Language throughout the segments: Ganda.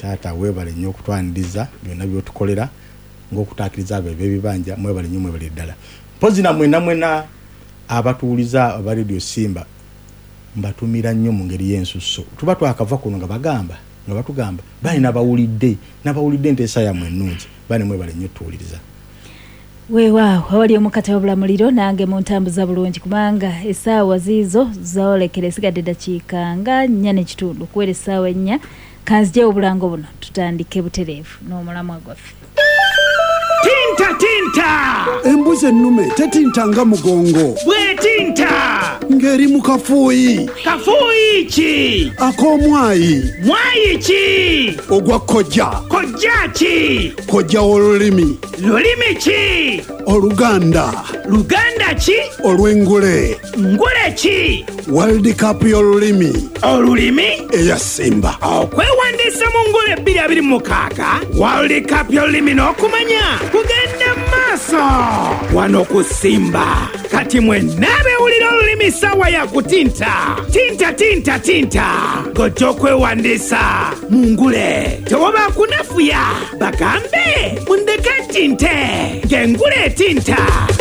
taata weebale nnyo okutwaniriza byonna byotukolera ng'okutaakiriza abo eb'ebibanja mwebale nnyo mwebale ddala mpozi na mwena abatuuliza aba Radio Simba mbatumira nnyo mu ngeri y'ensusso tuba twakava kuno nga batugamba bali n'abawulidde enteesa yammwe ennungi bali mwebale nnyo tuwuliriza weewaawo awali omukata w'obulamuliro nange mu ntambuza bulungi kubanga essaawa ziizo zaolekera esigadde dakiika nga 4:30 kuwera essaawa 4 kanzije obulango buno tutandike butereevu n'omulamwa gwaffe. Tinta embuzi ennume tetinta nga mugongo bwetinta ng'eri mu kafuuyi ki ak'omwayi mwayi ki ogwa kojja ki kojja w'olulimi ki Oluganda ki olw'engule ki World Cup y'olulimi eya Simba okwewandiisa mu ngule 2026 World Cup y'olulimi n'okumanya kugenda maaso wano ku Simba kati mwenna abewulira olulimi sawa ya kutinta gojja okwewandiisa mu ngule tewaba kunafuya bagambe mundeka tinte ng'engule etinta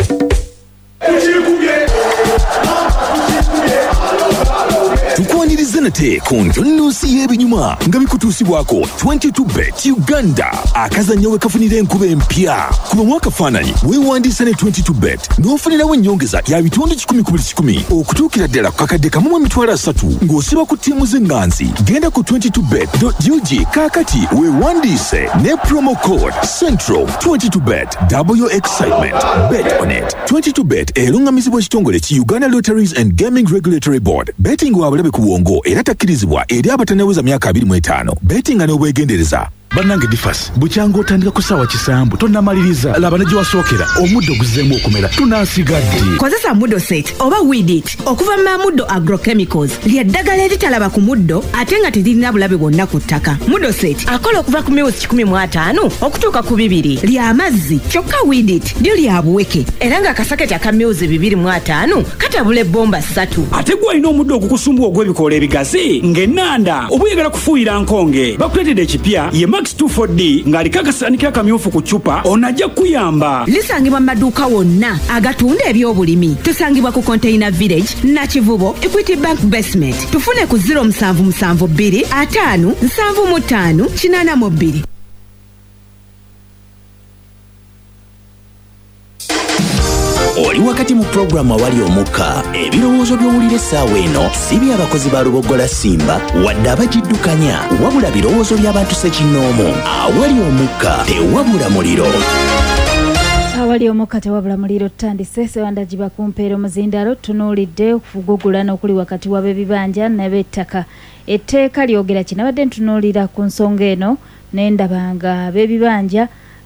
tukwaniriza nate ku ntonnosi y'ebinyuma nga bikutuusibwako 22bet Uganda akazannyo we kafunira enkuba empya kuba mu akafaananyi weewandiisa ne 22bet n'ofunirawo ennyongeza ya bitundu 10 ku buli 10 okutuukira ddala ku kakadde kamu mu emitwalo 3 ng'osiba ku ttiimu z'enganzi genda ku 22bet.ug kaakati weewandiise ne promo code central 22bet double your excitement bet on it 22bet erungamizibwa ekitongole ki Uganda Lotteries and Gaming Regulatory Board betting wabulabe ku bwongo era takkirizibwa eri abatanaweza myaka 25 betting n'obwegendereza bannange difas bukyanga otandika ku ssaawa 9 tonnamaliriza laba ne gye wasookera omuddo guzeemu okumera tunaasigadde kozesa muddo set oba weedit okuva mu muddo agrochemicals ly'eddagala eritalaba ku muddo ate nga teririna bulabe bwonna ku ttaka muddo set akola okuva ku miwuzi 15 okutuuka ku 2 ly'amazzi kyokka weedit lyo lya buweke era ng'akasaketi aka miwuzi 25 katabula ebbomba 3 ate gwalina omuddo ogukusumbuwa ogw'ebikoola ebigazi ng'ennanda obuyagala kufuuyira nkonge bakuleetedde ekipya ye Max 24D ng'aliko akasanikira akamyufu ku ccupa onajja kuyamba lisangibwa mu maduuka wonna agatunda eby'obulimi tusangibwa ku Container Village Nakivubo Equity Bank Basement tufune ku 0772 5 75 82 oli wakati mu programu awali omukka ebirowoozo by'owulira essaawa eno si by'abakozi ba Lubogola Simba wadde abagiddukanya wabula birowoozo by'abantu ssekinnoomu awali omukka tewabula muliro awali omukka tewabula muliro tutandise Sewanda Jiba kumpeera omuzindalo tunuulidde okugugula n'okuli wakati w'ab'ebibanja n'ab'ettaka etteeka lyogera ki nabadde ntunuulira ku nsonga eno n'endabanga ab'ebibanja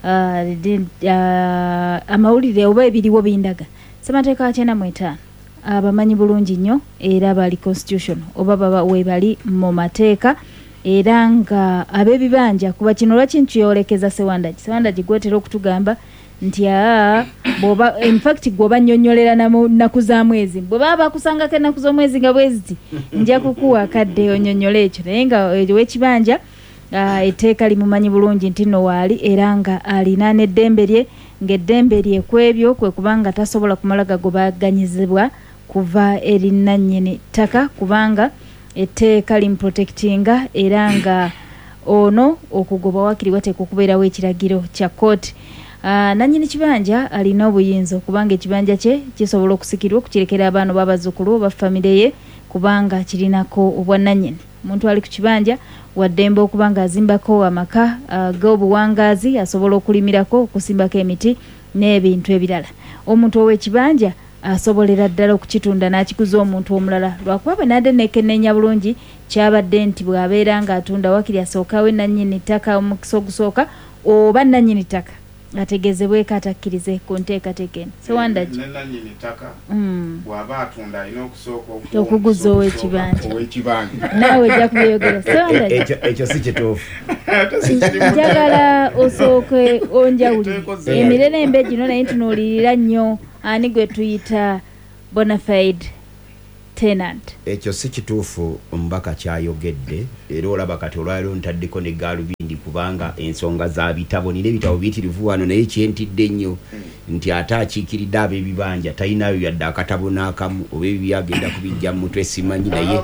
amawulire oba ebiriwo bindaga ssemateeka 95 abamanyi bulungi nnyo era bali constitution oba baba webali mu mateeka era nga ab'ebibanja kuba kino lwaki nkiyolekeza Sewanda gigwetera okutugamba nti boba in fact gwoba nnyonnyolera naku za mwezi bweba bakusangako ennaku z'omwezi nga bweziti nja kukuwa kadde onyonnyole ekyo naye nga w'ekibanja etteeka limumanyi bulungi nti nno waali era nga alina n'eddembe lye ng'eddembe lye kwebyo kwe kubanga tasobola kumala gagobaganyizibwa kuva eri nannyini ttaka kubanga etteeka limuprotectinga era nga ono okugoba waakiriwa tekukubeerawo ekiragiro kya kkooti nannyini kibanja alina obuyinza okubanga ekibanja kye kisobola okusikirwa okukirekera abaana b'abazzukulu oba famire ye kubanga kirinako obwannannyini omuntu ali ku kibanja waddembe okubanga azimbako amaka g'obuwangaazi asobola okulimirako okusimbako emiti n'ebintu ebirala omuntu ow'ekibanja asobolera ddala okukitunda n'akiguza omuntu omulala lwakuba bwe nadde nekenneenya bulungi kyabadde nti bw'abeera ng'atunda wakiri asookawo nannyini ttaka omukisa ogusooka oba nannyini ttaka ategezebweko atakkirize ku nteekateeka eno Sewanda nannyini ttaka bw'aba atunda alina okusooka okuguza ow'ekibanja naawe ojja kubyogera Sewanda ekyo si kituufu njagala osooke onjawulire emirerembe gino naye ntunuulirira nnyo ani gwe tuyita Bonafide tenant. Ekyo si kituufu omubaka kyayogedde era olaba kati olwaliro ntaddeko ne gaalubindi kubanga ensonga za bitabo nina ebitabo biyitirivu wano naye kyentidde nnyo nti ate akiikiridde ab'ebibanja talinayo yadde akatabo n'akamu oba ebyo agenda kubijja mu mutwe simanyi naye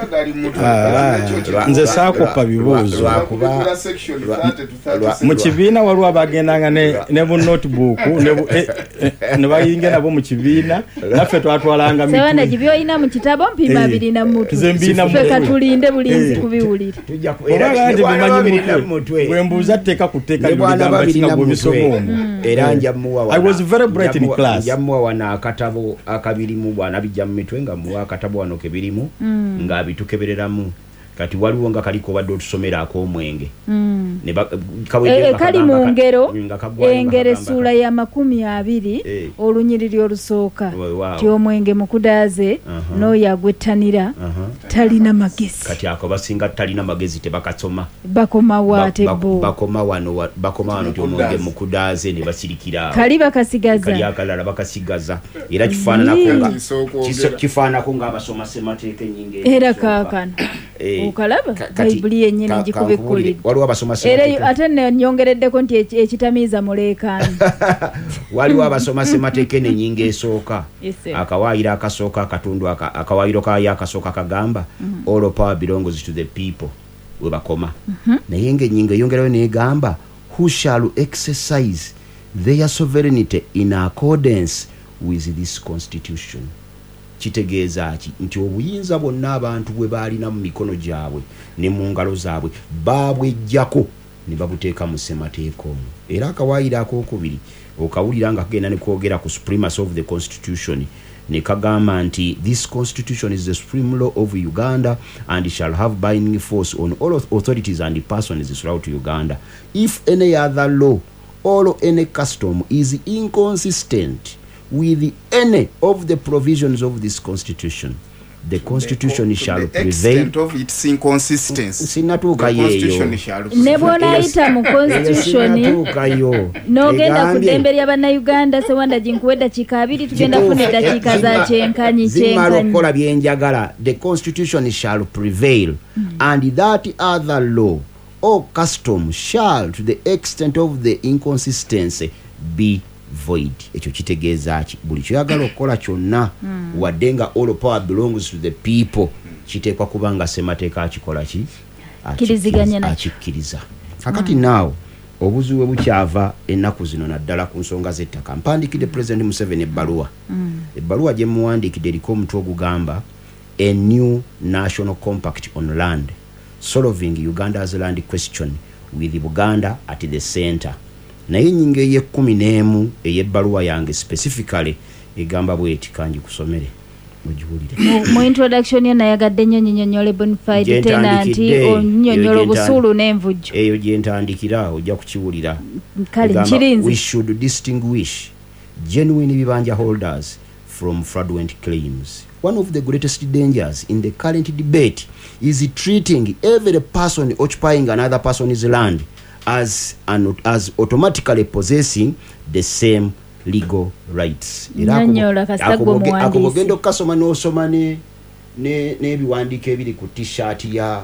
nze saakuppa bibuuzo mu kibiina waliwo abagendanga ne bu notebook ne bayingira nabo mu kibiina naffe twatwalanga mitwe gibyoyina mu kitabo mpima 2 na mutu ffe katulinde bulinzi kubiwulira obaga mutwe bwembuuza tteeka ku tteeka ligamba kinga bw'emisomo era njamuwa I was very bright in class njamuwa wana akatabo akabirimu bwana bijja mu mitwe nga muwa akatabo wano kebirimu nga bitukebereramu kati waliwo nga kaliko badde otusomera ak'omwenge kali mu ngero engero essula ya 20 olunyiriri olusooka ti omwenge mukudaaze n'oyo agwettanira talina magezi kati ako basinga talina magezi tebakasoma bakomawo ate bo bakoma wano ti omwenge mukudaaze ne basirikira kali bakasigaza kali akalala bakasigaza era kifaanako ng'abasoma ssemateeka ennyingi era kaakano ukalaba bayibuli yennyini gikubikulira waliwo abasoma era ate nyongereddeko nti ekitamiiza muleekaani waliwo abasoma ssemateeka ennyingi esooka akawaayiro akasooka akatundu akawaayiro kayo akasooka kagamba all power belongs to the people we bakoma naye ng'ennyingo eyongerayo neegamba who shall exercise their sovereignty in accordance with this constitution. Kitegeeza ki nti obuyinza bonna abantu bwe balina mu mikono gyabwe ne mu ngalo zaabwe babwejjako ne babuteeka mu ssemateeka omwo era akawaayiro ak'okubiri okawulira nga kagenda ne kwogera ku supremacy of the constitution ne kagamba nti this constitution is the supreme law of Uganda and shall have binding force on all authorities and persons throughout Uganda. If any other law or any custom is inconsistent with any of the provisions of this constitution, the constitution shall prevail. The extent of its inconsistency, the constitution shall prevail. Nebona mu constitution nogenda ku dembe lya bannayuganda sewanda jinkuweda kika 2 tugenda kufuna dakika za kyenkanyi kola byenjagala. The constitution shall prevail and that other law or custom shall to the extent of the inconsistency be void. Ekyo kitegeeza ki buli kyoyagala okukola kyonna wadde nga all power belongs to the people kiteekwa kubanga ssemateeka akikola ki akikkiriza. Kakati naawe obuzibu bukyava ennaku zino naddala ku nsonga z'ettaka. Mpandikidde President Museveni ebbaluwa gye muwandiikidde eriko omutwe ogugamba a new national compact on land solving Uganda's land question with Buganda at the center. Naye nyinga eye-11 ey'ebbaluwa yange specifically egamba bweti kanji kusomere mugiwulire. Mu introduction ye nayagadde nnyo nnyonnyole bonafide tenant onnyonnyola obusuulu n'envujjo. Eyo gye ntandikira ojja kukiwulira. Kale kirinzi. We should distinguish genuine bibanja holders from fraudulent claims. One of the greatest dangers in the current debate is treating every person occupying another person's land as automatically possessing the same legal rights. Akubogendo kasoma no soma ne biwandike ebiri ku t-shirt ya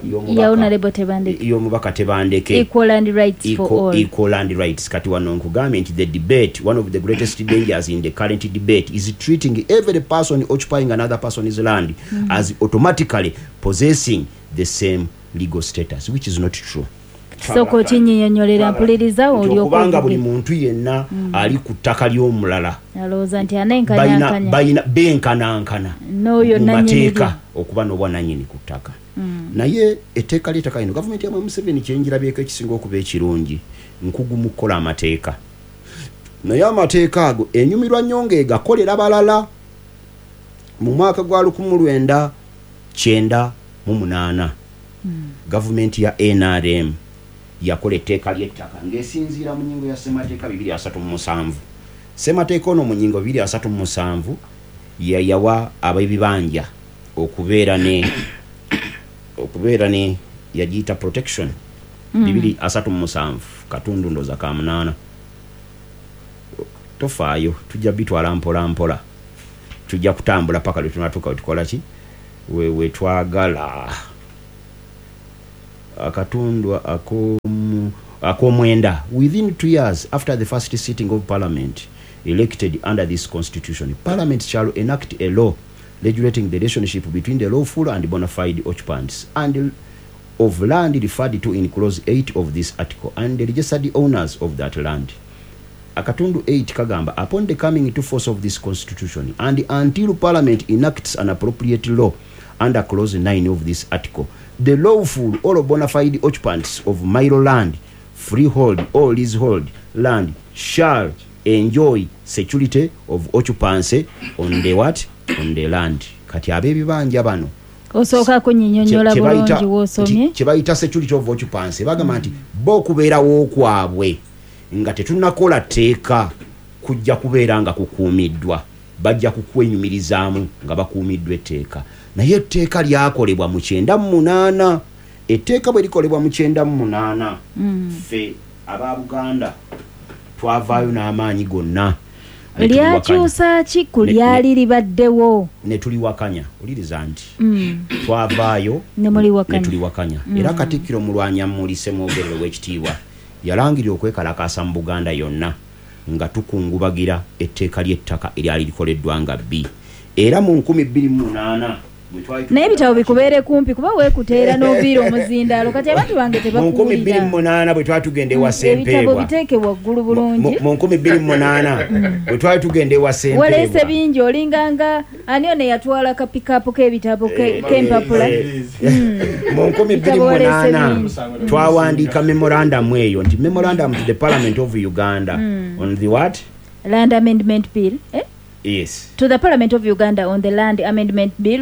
y'omubaka Tebandeke equal land rights for all. Equal land rights. Kati wano nkugambye nti the debate, one of the greatest dangers in the current debate is treating every person occupying another person's land as automatically possessing the same legal status, which is not true. Soko kinyinyonyolera mpuliriza oli okubanga buli muntu yenna ali ku ttaka ly'omulala alowooza nti anenkanya bayina benkanankana n'oyo nannyini okuba n'obwanannyini ku ttaka. Naye etteeka ly'ettaka lino gavumenti ya Museveni kyenjirabyeko ekisinga okuba ekirungi nkugu mu kukola amateeka. Naye amateeka ago enyumirwa nnyo ng'egakolera balala. Mu mwaka gwa 1998 gavumenti ya NRM yakola etteeka ly'ettaka ng'esinziira mu nnyingo ya ssemateeka 237. Ssemateeka ono mu nnyingo 237 yawa ab'ebibanja okubeera ne yagiyita protection 237 katundu ndoza ka 8. Tofaayo tujja bitwala mpola mpola. tujja kutambula paka lwe tunatuuka wetukola ki we twagala akatundu akomwenda within 2 years after the first sitting of parliament elected under this constitution, parliament shall enact a law regulating the relationship between the lawful and bona fide occupants and of land referred to in clause 8 of this article and the registered owners of that land. Akatundu 8 kagamba, upon the coming into force of this constitution and until parliament enacts an appropriate law under clause 9 of this article, the lawful or bona fide occupants of mile land, freehold or leasehold land shall enjoy security of occupancy on the what? On the land. Kati abebibanja bano osooka kunyinyonyola bulungi wosomye kyebayita security of occupancy bagamba nti bo kubeerawo kwabwe nga tetunakola tteeka kujja kubeera nga kukuumiddwa, bajja kukwenyumirizaamu nga bakuumiddwa etteeka. Naye etteeka lyakolebwa mu 98. Etteeka bwe likolebwa mu 98 ffe aba Buganda twavaayo n'amaanyi gonna lyakyusa ki ku lyali libaddewo ne tuliwakanya. Oliriza nti twavaayo ne tuliwakanya. Era Katikkiro Mulwanyammuli Mwogerere w'ekitiibwa yalangirira okwekalakaasa mu Buganda yonna nga tukungubagira etteeka ly'ettaka eryali likoleddwa nga bbi. Era mu 2008 naye ebitabo bikubeere kumpi kuba weekuteera n'oviira omuzindaalo kati abantu bange tebakuwulira. Mu 2008 bwe twali tugenda ewa Ssempeebwa ebitabo biteeke waggulu bulungi. Mu 2008 bwe twali tugenda ewa Ssempeebwa waleese bingi olinganga ani ono yatwala kapikaapu k'ebitabo k'empapula. Mu 2008 twawandiika memorandum eyo nti memorandum to the Parliament of Uganda on the what? Land Amendment Bill. Yes. To the Parliament of Uganda on the Land Amendment Bill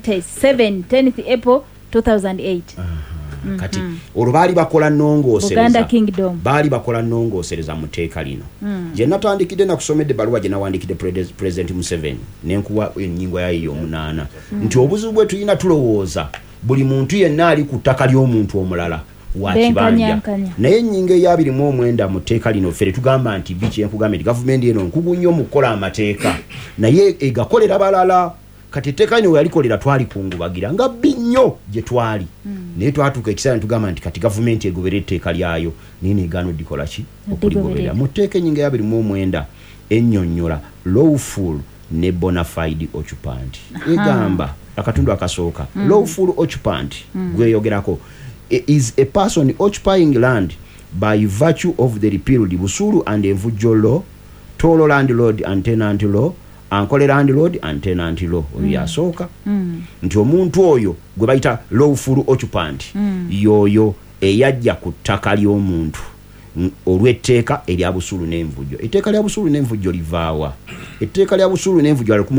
27 10th April 2008. Kati olwo baali bakola nnongoosereza Buganda Kingdom. Baali bakola nnongoosereza mu tteeka lino. Gye natandikidde nakusomedde baluwa gye nawandikidde President Museveni nenkuwa ennyingo yayo 8 nti obuzibu bwe tulina tulowooza buli muntu yenna ali ku ttaka ly'omuntu omulala wa kibanja. Naye ennyingo eya 29 mu tteeka lino ffe tugamba nti biki enkugamba nti gavumenti eno nkugu nnyo mu kukola amateeka naye egakolera balala. Kati etteeka lino we yalikolera twali kungubagira nga bbi nnyo gye twali. Naye twatuuka ekiseera tugamba nti kati gavumenti egobera etteeka lyayo naye neegaana dikola ki okuligoberera. Mu tteeka ennyingo eya 29 ennyonnyola lawful ne bona fide occupant. Egamba akatundu akasooka lawful occupant gweyogerako is a person occupying land by virtue of the repealed Busulu and Envujjo law, Tolo landlord and tenant law, Ankole landlord and tenant law. Yasooka nti omuntu oyo gwe bayita lawful occupant yoyo eyajja ku ttaka ly'omuntu olw'etteeka erya Busulu n'Envujjo. Etteeka lya Busulu n'Envujjo livaawa? Etteeka lya Busulu n'Envujjo lya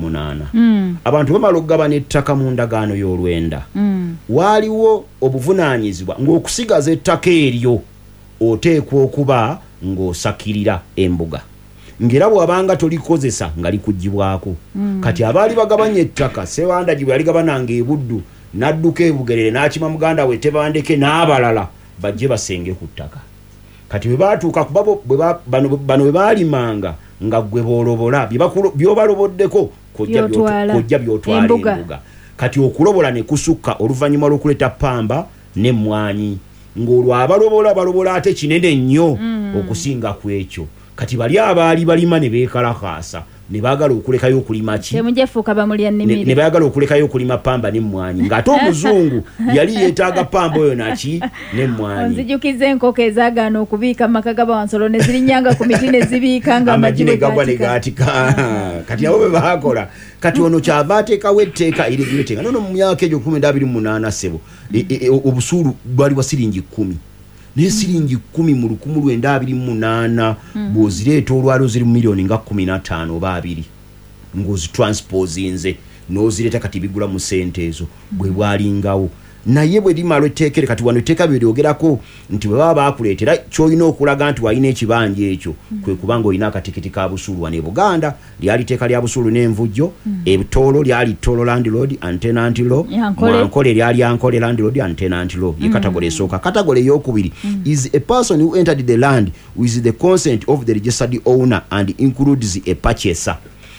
1928 abantu bamala okugabana ettaka mu ndagaano y'olwenda waaliwo obuvunaanyizibwa ng'okusigaza ettaka eryo oteekwa okuba ng'osakirira embuga ng'era bw'abanga tolikozesa nga likuggyibwako. Kati abaali bagabanya ettaka Ssewandagi bwe yaligabananga e Buddu n'adduka e Bugerere n'akima muganda we Tebandeke n'abalala bajje basenge ku ttaka. Kati bwe baatuuka kuba bano bwe baalimanga nga gwe boolobola by'obaloboddeko kojja by'otwala embuga. Kati okulobola ne kusukka oluvannyuma lw'okuleeta ppamba n'emmwanyi ng'olwo balobola ate kinene nnyo okusinga ku ekyo. Kati bali abaali balima ne beekalakaasa ne baagala okulekayo okulima ki? Ne baagala okulekayo okulima pamba n'emmwanyi ng'ate omuzungu yali yeetaaga pamba oyo naki n'emmwanyi. Nzijukiza enkoko ezaagaana okubiika maka g'abawansolo ne zirinnyanga ku miti ne zibiika nga amagi ne gagwa ne gaatika. Kati abo be baakola. Kati ono kyava ateekawo etteeka erireguletenga nono mu myaka egyo 2008 ssebo obusuulu bwali bwa siringi 10. Naye siringi 10 mu 1928 bw'ozireeta olwaliwo ziri mu miliyoni nga 15 oba 2 ng'ozitranspose n'ozireeta kati bigula mu ssente ezo bwe bwalingawo. Naye bwe limala etteekere kati wano etteeka bye lyogerako nti bwe baba baakuleetera ky'olina okulaga nti walina ekibanja ekyo kwe kubanga olina akatikiti ka Busulu wano e Buganda lyali tteeka lya Busulu n'Envujjo. Ebitoolo lyali Tolo landlord and tenant law. Ankole lyali Ankole landlord and tenant law. Ye katagole esooka. Katagole ey'okubiri is a person who entered the land with the consent of the registered owner and includes a purchaser.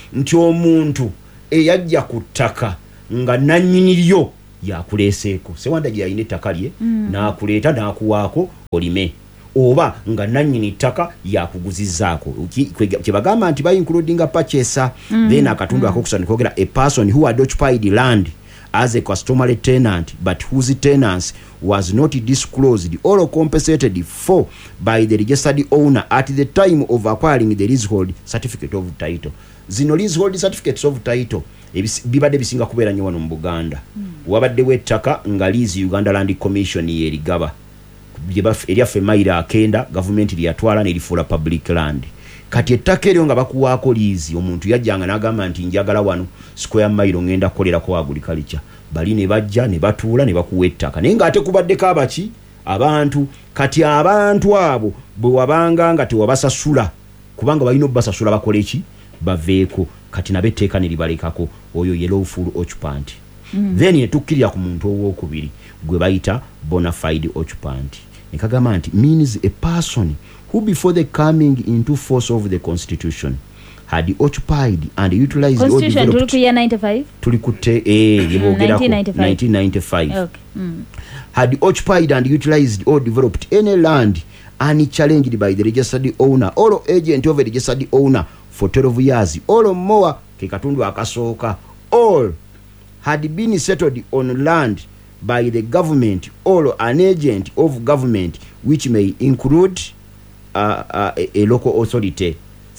nti omuntu eyajja ku ttaka nga nannyini lyo yakuleeseeko sewanda gye yalina ettaka lye n'akuleeta n'akuwaako olime oba nga nannyini ttaka yakuguzizzaako kye bagamba nti including a purchaser then akatundu akokusana kwogera a person who had occupied land as a customary tenant but whose tenants was not disclosed or compensated for by the registered owner at the time of acquiring the leasehold certificate of title. Zino leasehold certificates of title bibadde bisinga kubeera nnyo wano mu Buganda. Wabaddewo ettaka nga lease Uganda Land Commission yerigaba eryaffe mayiro 9 gavumenti lyatwala n'erifuula public land. Kati ettaka eryo nga bakuwaako liizi omuntu yajjanga n'agamba nti njagala wano square mile ngenda kukolerako agriculture bali ne bajja ne batuula ne bakuwa ettaka naye ng'ate kubaddeko abaki abantu kati abantu abo bwe wabanga nga tewabasasula kubanga balina obbasasula bakole ki baveeko kati nabe etteeka ne libalekako oyo ye lawful occupant then ne tukkirira ku muntu owookubiri gwe bayita bona fide occupant ne kagamba nti means a person who before the coming into force of the constitution had occupied and utilized or developed year 95 tulikutte yebogerako 1995 okay had occupied and utilized or developed any land unchallenged by the registered owner or agent of a registered owner for 12 years or more ke katundu akasooka or had been settled on land by the government or an agent of government which may include a local authority.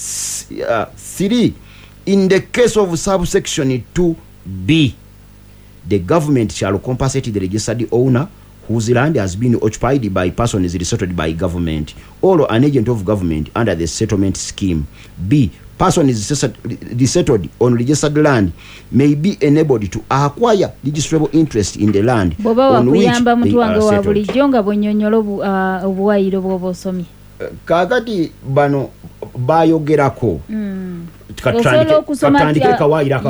3. In the case of subsection 2b, the government shall compensate the registered owner whose land has been occupied by persons resettled by government or an agent of government under the settlement scheme. B. Persons resettled on registered land may be enabled to acquire registrable interest in the land on which they are settled. Kakati bano bayogerako katandike kawaayira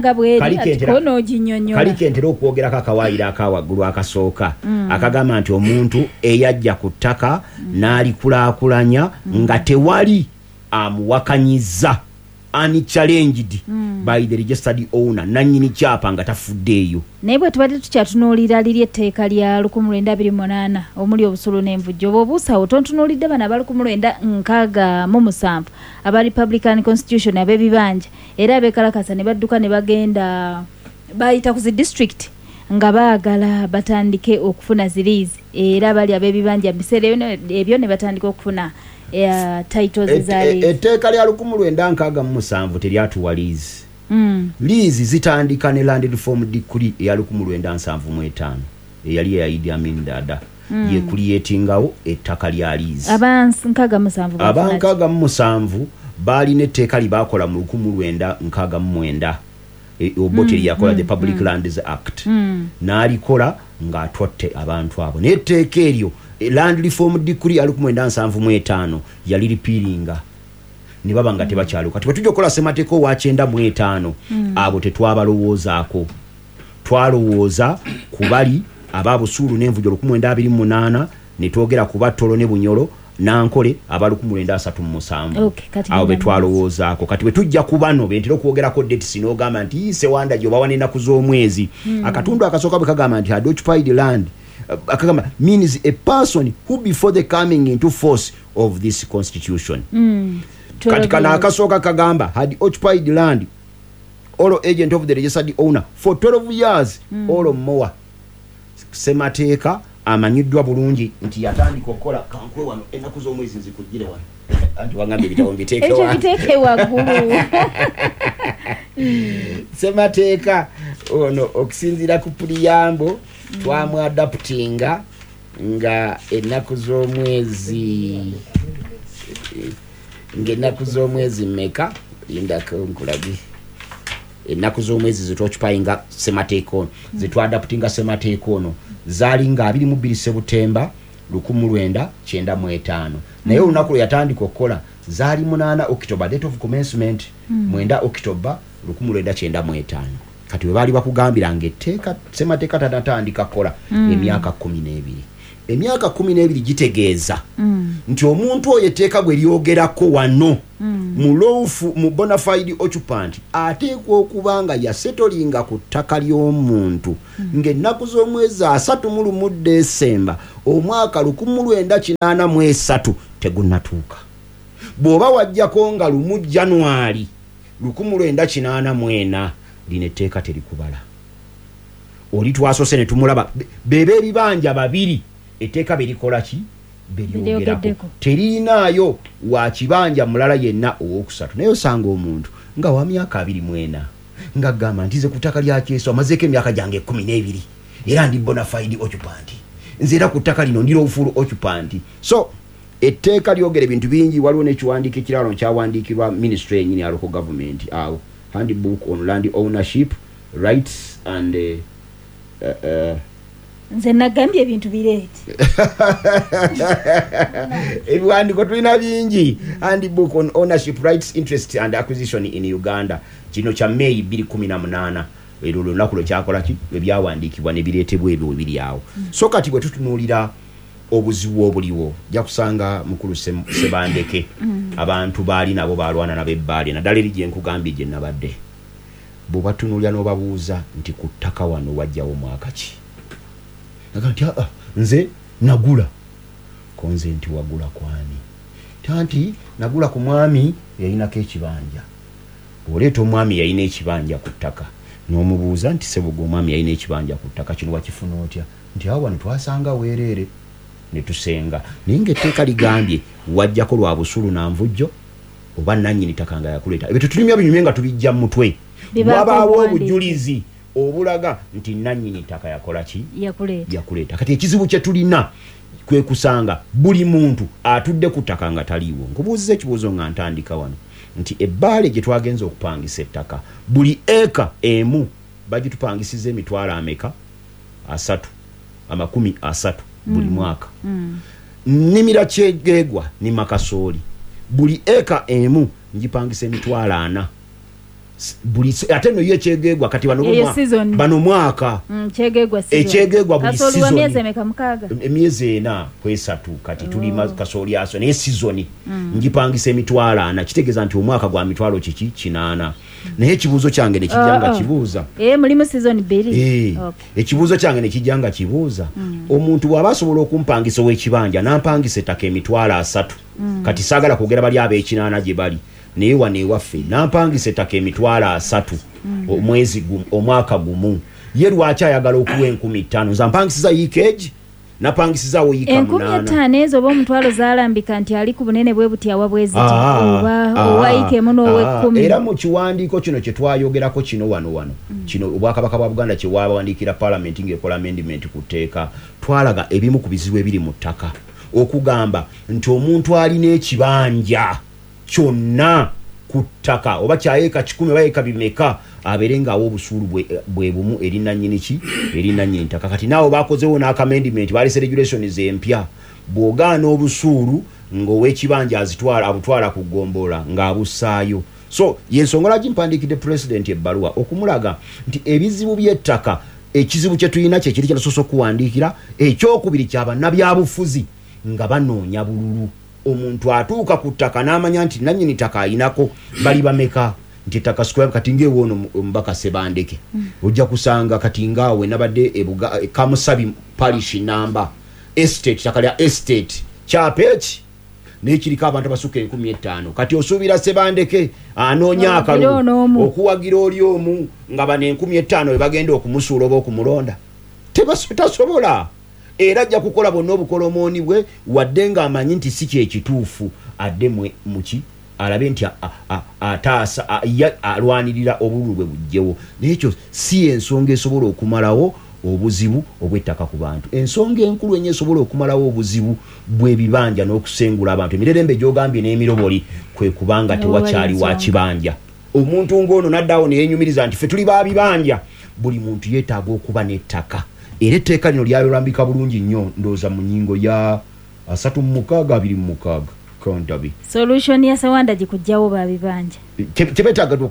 kalikentera okwogera kakawaayira akawaggulu akasooka akagamba nti omuntu eyajja ku ttaka n'alikulaakulanya nga tewali amuwakanyiza unchallenged by the registered owner nannyini kyapa nga tafuddeeyo naye bwe tubadde tukyatunuulira liri etteeka lya 1928 omuli obusulu n'envujjo oba obuusawo tontunuulidde bano aba 1967 aba Republican Constitution ab'ebibanja era abeekalakasa ne badduka ne bagenda bayita ku zi district nga baagala batandike okufuna ziriizi era bali ab'ebibanja biseera ebyo ne batandika okufuna titles zali etteeka lya 1967 teryatuwa liizi liizi zitandika ne land reform decree ya 1975 eyali ya Idi Amin Dada ye creatingawo ettaka lya liizi abankaga 7 bali netteeka libakola mu 1969 oboteri yakola the Public Lands Act n'alikola ng'atwotte abantu abo netteeka eryo land reform decree ya 1975 yali repealinga ne baba nga tebakyaluka kati tujja kola semateeko wa 95 abo tetwabalowoozaako twalowooza kubali ababusulu n'envujjo 1928 ne twogera ku Battolo ne Bunyolo nankole aba 1937 abo betwalowoozaako kati bwe tujja ku bano bentera okwogerako dates n'ogamba nti sewanda gye bawa n'ennaku z'omwezi akatundu akasooka bwe kagamba nti had occupied land akagamba means a person who before the coming into force of this constitution katika na akasooka kagamba had occupied land or agent of the registered owner for 12 years or more semateeka amanyiddwa bulungi nti yatandika okukola kankwe wano ennaku z'omwezi nzikujjire wano anti wangambye ebitabo mbiteeke waggulu semateeka ono okusinziira ku puliyambo twamu adaptinga nga ennaku z'omwezi meka lindako nkulagi ennaku z'omwezi zetwocupayinga semateeka ono zetwadaptinga semateeka ono zaali nga 22 Septemba 1995 naye olunaku lwe yatandika okukola zaali 8 October date of commencement 9 October 1995 kati we baali bakugambira ng'etteeka semateeka tanatandika kukola emyaka 12 emyaka 12 gitegeeza nti omuntu oyo etteeka gwe lyogerako wano mu bona fide occupant ateekwa okuba nga yasetolinga ku ttaka ly'omuntu ng'ennaku z'omwezi 31 Desemba omwaka 1983 tegunnatuuka. Bw'oba wajjako nga 1 January 1984 lino etteeka terikubala. Oli twasose ne tumulaba bebe ebibanja babiri etteeka berikola ki beryogerako terinaayo wa kibanja mulala yenna owokusatu naye osanga omuntu nga wa myaka 24 nga gamba ntize ku ttaka lya Kyeso amazeeko emyaka gyange 12 era ndi bona fide occupant nze era ku ttaka lino ndiro ufulu occupant. So etteeka lyogera ebintu bingi. Waliwo n'ekiwandiiko ekiralo kyawandiikibwa ministry yenyini ya local government awo handbook on land ownership rights and nze nagambye ebintu bireeti ebiwandiiko tulina bingi. Handbook on ownership rights interest and acquisition in Uganda kino kya May 2018 ero lunaku lwe kyakola ki ebyawandiikibwa ne bireetebwa ebyo biri awo. So kati bwe tutunuulira obuzibu obuliwo ja kusanga mukulu Sebandeke abantu baali nabo balwana nab'ebbaali naddala eri gye nkugambye gye nabadde bwe batunuulira n'obabuuza nti ku ttaka wano wajjawo mwaka ki nti nze nagula konze nti wagula kwani tanti nagula ku mwami yayinako ekibanja. Oleeta omwami yayina ekibanja ku ttaka n'omubuuza nti sebuga omwami yayina ekibanja ku ttaka kino wakifuna otya nti awo wano twasanga weerere ne tusenga naye ng'etteeka ligambye wajjako lwa busulu na nvujjo oba nannyini ttaka nga yakuleeta ebyo tetulimya binyumye nga tubijja mu mutwe wabaawo obujulizi obulaga nti nannyini ttaka yakola ki yakuleeta. Kati ekizibu kye tulina kwe kusanga buli muntu atudde ku ttaka nga taliiwo. Nkubuuziza ekibuuzo nga ntandika wano nti ebbaale gye twagenza okupangisa ettaka buli eka emu bagitupangisiza emitwalo ameka 30 buli mwaka. Nnimira Kyegeegwa ni Makasooli buli eka emu njipangisa emitwalo 4 buli ate no ye Kyegeegwa kati bano mwaka Kyegeegwa buli season emyezi 4 kwesatu kati tuli Kasooli aso ne season njipangisa emitwalo 4 kitegeeza nti omwaka gwa mitwalo kiki 8. Naye ekibuuzo kyange ne kijanga kibuuza mulimu season 2 ekibuuzo kyange ne kijanga kibuuza omuntu bw'aba asobola okumpangisa ow'ekibanja nampangisa ettaka emitwalo 3 kati saagala kwogera bali ab'ekinaana gye bali naye wano ewaffe nampangisa ettaka emitwalo 3 omwezi omwaka gumu ye lwaki ayagala okuwa 15,000 nze ampangisiza yiikeegi napangisizaawo yiika 15,000 ezo oba omutwalo zaalambika nti ali ku bunene bwe buti awa bweziti oba yiikeemu n'owe10. Era mu kiwandiiko kino kye twayogerako kino wano kino obwakabaka bwa Buganda kye wabawandiikira paalamenti ng'ekola amendment ku tteeka twalaga ebimu ku bizibu ebiri mu ttaka okugamba nti omuntu alina ekibanja kyonna ku ttaka oba kyayeeka 10 oba yeeka bimeka abeere ng'awa obusuulu bwe bumu eri nannyini ki eri nannyini ttaka. Kati naawe baakozewo n'akamendiment baalese regulations empya bw'ogaana obusuulu ng'ow'ekibanja abutwala ku ggombolola ng'abussaayo. So yensonga lwaki mpandiikidde president ebbaluwa okumulaga nti ebizibu by'ettaka ekizibu kye tulina kye kiri kyasoose okuwandiikira ekyokubiri kyabannabyabufuzi nga banoonya bululu. Omuntu atuuka ku ttaka n'amanya nti nannyini ttaka ayinako bali bameka nti ttaka square kati ng'ewo ono omubaka Sebandeke ojja kusanga kati ngaawe nabadde Kamusabi parish namba estate ttaka lya estate kyapa eki n'ekiriko abantu abasukka 15,000 kati osuubira Sebandeke anoonya akalulu okuwagira oli omu nga bano 15,000 we bagenda okumusuula oba okumulonda tasobola. Era ajja kukola bonna obukolomooni bwe wadde ng'amanyi nti si kyekituufu adde muki alabe nti ataasa alwanirira obululu bwe bujjewo. Naye ekyo si ensonga esobola okumalawo obuzibu obw'ettaka ku bantu. Ensonga enkulu ennyo esobola okumalawo obuzibu bw'ebibanja n'okusengula abantu emirerembe gy'ogambye n'emiroboli kwe kubanga tewakyali wa kibanja. Omuntu ng'ono n'addawo ne yeenyumiriza nti ffe tuli ba bibanja. Buli muntu yeetaaga okuba n'ettaka. Era etteeka lino lyayolambika bulungi nnyo ndowooza mu nnyingo ya 3:26 kontabi. Solution ya Sawanda gikujjawo babibanja.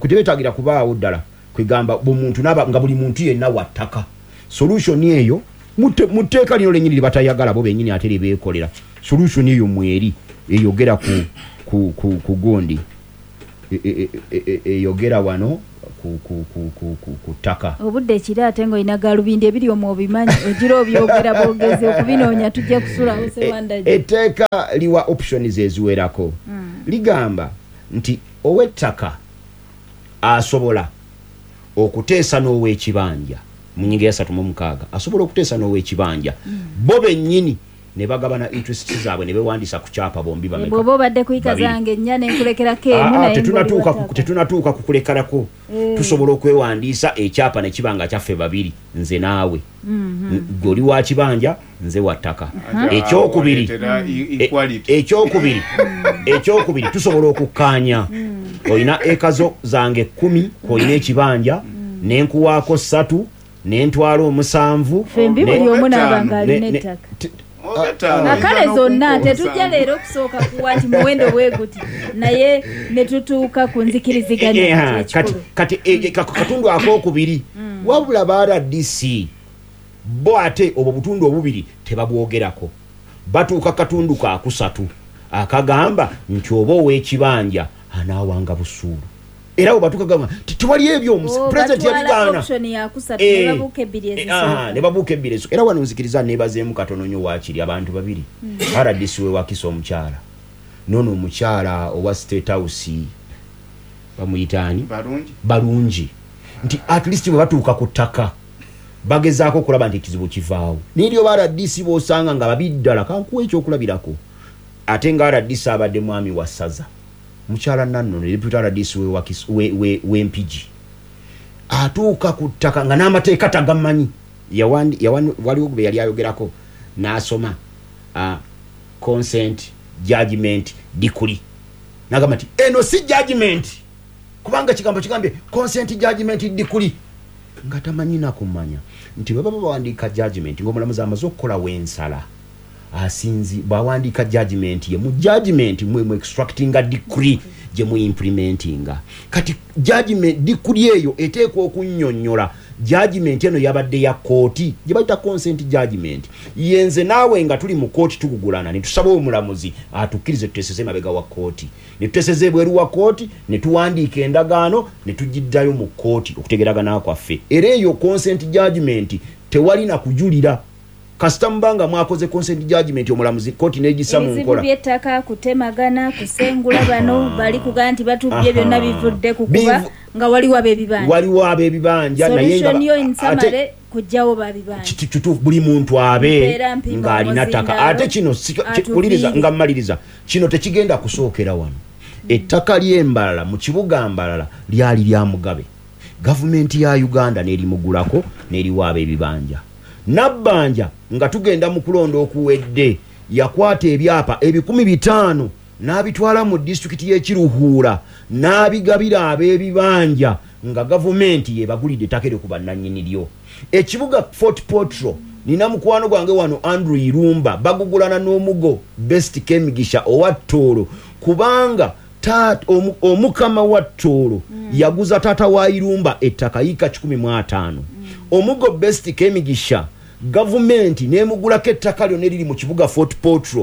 Kyebetaagira kubaawo ddala kwegamba omuntu nga buli muntu yenna wa ttaka. Solution eyo muteeka lino lenyini libatayagala bo benyini ate libeekolera solution eyo mweri eyogera ku gondi eyogera wano ku ttaka obudde kira ate ng'olina galubindi ebiri omwo obimanyi ogira obyogera bwogezi okubinoonya tujja kusulawo sewandaje etteeka liwa options eziwerako ligamba nti ow'ettaka asobola okuteesa n'ow'ekibanja mu nnyingo ya 36 asobola okuteesa n'ow'ekibanja bo bennyini ne bagabana interest zaabwe ne bewandiisa ku kyapa bombi bameka bw'oba obadde kuyika zange ennya ne nkulekerako emu naye tetunatuuka kukulekerako tusobola okwewandiisa ekyapa ne kiba nga kyaffe babiri nze naawe gwe oli wa kibanja nze wa ttaka ekyokubiri tusobola okukkaanya olina eka zange 10 olina ekibanja nenkuwaako 3 nentwala 7 fembi buli omu n'abanga alina ettaka nakale zonna tetujja leero okusooka kuwa nti muwendo bweguti naye ne tutuuka ku nzikiriziganya kati katundu akokubiri wabula baRDC bo ate obwo butundu obubiri tebabwogerako batuuka katundu kakusatu akagamba nti oba ow'ekibanja anaawanga busuulu era bwe batukagamba tewali ebyo president yabigaana ne babuuka ebbiri era wano nzikiriza nebazeemu katono nnyo waakiri abantu babiri RDC we wakisa omukyala nono omukyala owa State House bamuyitaani balungi nti at least bwe batuuka ku ttaka bagezaako okulaba nti ekizibu kivaawo n'eryo RDC boosanga nga babiddala kankuwa ekyokulabirako ate nga RDC abadde mwami wa ssaza mukyala nanno ne deputy RDC we MPG atuuka ku ttaka nga n'amateeka tagamanyi waliwo gwe yali ayogerako n'asoma consent judgment decree n'agamba nti eno si judgment kubanga kigambo kigambye consent judgment decree nga tamanyi nakumanya nti bwe baba bawandiika judgment ng'omulamuzi amaze okukola w'ensala asinzi bawandiika judgment ye mu judgment mu extracting a decree je mu implementing kati judgment decree eyo eteekwa okunnyonnyola judgment eno yabadde ya kooti gye bayita consent judgment yenze naawe nga tuli mu kooti tukugulana ne tusaba omulamuzi atukkirize tuteseze mabega wa kooti ne tuteseze bweru wa kooti ne tuwandiika endagaano ne tugiddayo mu kooti okutegeragana kwaffe era eyo consent judgment tewali na kujulira kasita mbanga mwakoze consent judgment omulamuzi kooti n'egisa mu nkola ebizibu by'ettaka kutemagana kusengula bano bali kugaa nti batubye byonna bivudde kukuba nga waliwo ab'ebibanja naye ate kujjawo babibanja kituufu buli muntu abe ng'alina ttaka ate kino kuliriza nga mmaliriza kino tekigenda kusookera wano ettaka ly'embalala mu kibuga mbalala lyali lya Mugabe gavumenti ya Uganda n'erimugulako n'eriwa ab'ebibanja nabbanja nga tugenda mu kulonda okuwedde yakwata ebyapa 1500 n'abitwala mu district y'Ekiruhuura n'abigabira ab'ebibanja nga gavumenti yebagulidde ettaka eryo ku bannannyini lyo ekibuga Fort Portal nina mukwano gwange wano Andrew Irumba bagugulana n'omugo Best Kemigisha owa Tooro kubanga omukama wa Tooro yaguza tata wa Irumba ettaka yika 15 omugo Best Kemigisha gavumenti nemugulako ettaka lyo neriri mu kibuga Fort Portal